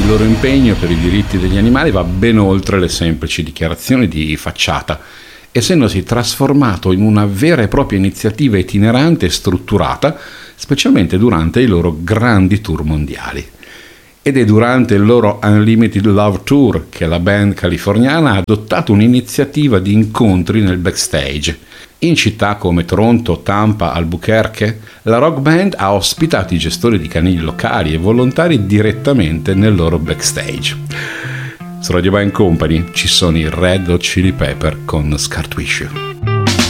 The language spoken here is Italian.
Il loro impegno per i diritti degli animali va ben oltre le semplici dichiarazioni di facciata, essendosi trasformato in una vera e propria iniziativa itinerante e strutturata, specialmente durante i loro grandi tour mondiali. Ed è durante il loro Unlimited Love Tour che la band californiana ha adottato un'iniziativa di incontri nel backstage. In città come Toronto, Tampa, Albuquerque, la rock band ha ospitato i gestori di canili locali e volontari direttamente nel loro backstage. Su Radio Band Company ci sono i Red Hot Chili Pepper con Scar Tissue.